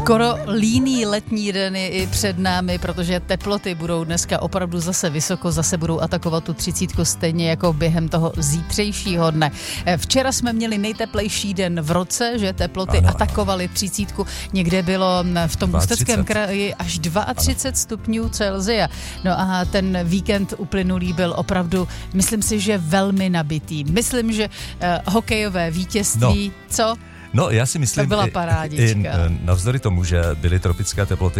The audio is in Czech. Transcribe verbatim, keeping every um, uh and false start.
Skoro líný letní den je i před námi, protože teploty budou dneska opravdu zase vysoko, zase budou atakovat tu třicítku stejně jako během toho zítřejšího dne. Včera jsme měli nejteplejší den v roce, že teploty ano, atakovaly třicítku. Někde bylo v tom Ústeckém kraji až třicet dva stupňů Celsia. No a ten víkend uplynulý byl opravdu, myslím si, že velmi nabitý. Myslím, že uh, hokejové vítězství, no. co? No, já si myslím, to byla i, parádička. i navzdory tomu, že byly tropické teploty